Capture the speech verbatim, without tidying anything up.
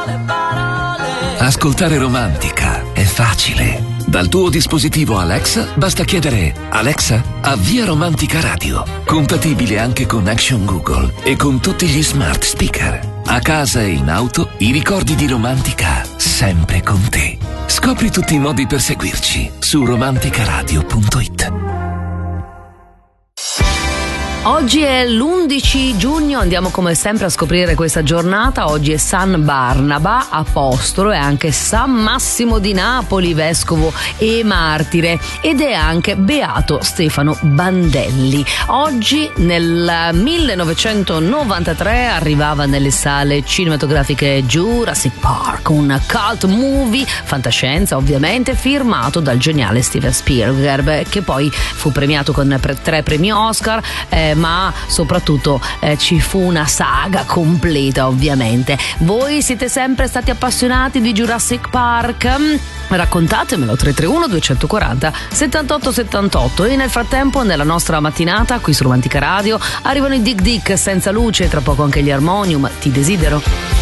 Ascoltare Romantica è facile. Dal tuo dispositivo Alexa basta chiedere: Alexa, avvia Romantica Radio. Compatibile anche con Action Google e con tutti gli smart speaker. A casa e in auto, i ricordi di Romantica sempre con te. Scopri tutti i modi per seguirci su romanticaradio punto it. Oggi è l'undici giugno, andiamo come sempre a scoprire questa giornata. Oggi è San Barnaba, apostolo, e anche San Massimo di Napoli, vescovo e martire, ed è anche Beato Stefano Bandelli. Oggi nel millenovecentonovantatré arrivava nelle sale cinematografiche Jurassic Park, un cult movie, fantascienza ovviamente, firmato dal geniale Steven Spielberg, che poi fu premiato con pre- tre premi Oscar, eh, ma soprattutto eh, ci fu una saga completa ovviamente. Voi siete sempre stati appassionati di Jurassic Park? Raccontatemelo, tre tre uno due quattro zero settantotto settantotto. E nel frattempo nella nostra mattinata qui su Romantica Radio arrivano i Dick Dick, Senza luce, tra poco anche gli Harmonium, Ti desidero.